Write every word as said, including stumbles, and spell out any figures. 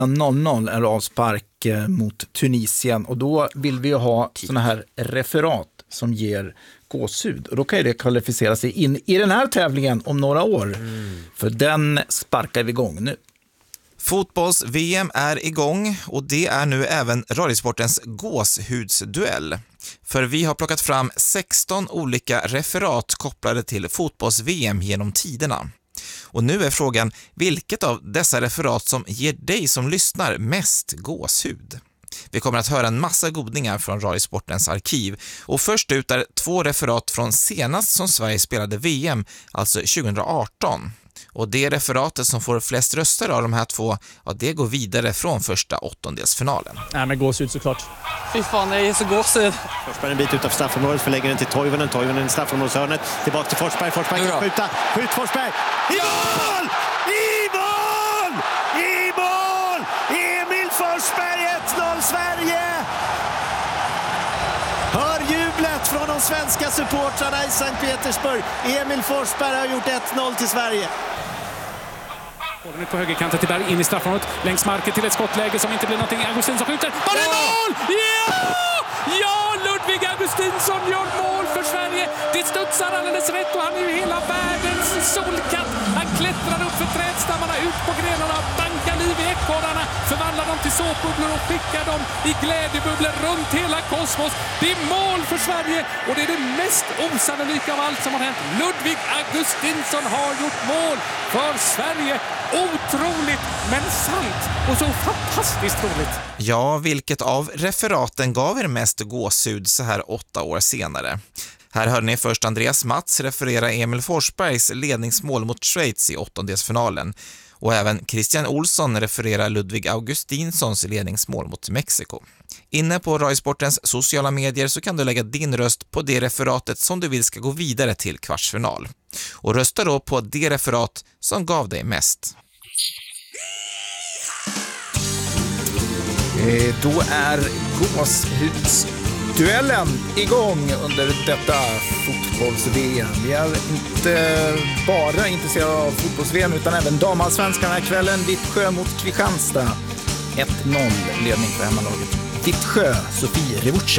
noll noll är avspark eh, mot Tunisien och då vill vi ju ha såna här referat som ger gåshud och då kan ju det kvalificera sig in i den här tävlingen om några år. Mm. För den sparkar vi igång nu. Fotbolls-V M är igång och det är nu även Radiosportens gåshudsduell. För vi har plockat fram sexton olika referat kopplade till fotbolls-V M genom tiderna. Och nu är frågan, vilket av dessa referat som ger dig som lyssnar mest gåshud? Vi kommer att höra en massa godningar från Radiosportens arkiv. Och först ut är två referat från senast som Sverige spelade V M, alltså tjugo arton. Och det referatet som får flest röster av de här två, ja, det går vidare från första åttondelsfinalen. Nej, men gåshud såklart. Fy fan, det är så gåshud. Forsberg en bit utanför straffområdet, förlägger den till Toivonen. Toivonen i straffområdeshörnet, tillbaka till Forsberg. Forsberg kan skjuta. Skjut Forsberg! I mål! I mål! I mål! Emil Forsberg, ett noll Sverige! Hör jublet från de svenska supportrarna i Sankt Petersburg. Emil Forsberg har gjort ett noll till Sverige. Bollen på högerkanten till Berg, in i straffområdet, längs marken till ett skottläge som inte blir någonting. Augustinsson skjuter. Har det mål! Ja! Ja, Ludvig Augustinsson gör mål för Sverige. Det studsar alldeles rätt och han är ju hela världens solkatt. Han klättrar upp för trädstammarna, ut på grenarna, bankar liv i ekorrarna, förvandlar dem till såpbubblor och skickar dem i glädjebubblor runt hela kosmos. Det är mål för Sverige och det är det mest osannolika av allt som har hänt. Ludvig Augustinsson har gjort mål för Sverige. Otroligt, men sant och så fantastiskt roligt. Ja, vilket av referaten gav er mest gåshud så här åtta år senare? Här hörde ni först Andreas Mats referera Emil Forsbergs ledningsmål mot Schweiz i åttondelsfinalen. Och även Christian Olsson refererar Ludvig Augustinssons ledningsmål mot Mexiko. Inne på Radiosportens sociala medier så kan du lägga din röst på det referatet som du vill ska gå vidare till kvartsfinal. Och rösta då på det referat som gav dig mest. Eh, då är gåshudsduellen igång under detta fotbolls-V M. Vi är inte bara intresserade av fotbolls-V M utan även damallsvenskan den här kvällen. Vittsjö mot Kristianstad. ett noll ledning för hemmalaget. Vittsjö, Sofie Revuccia.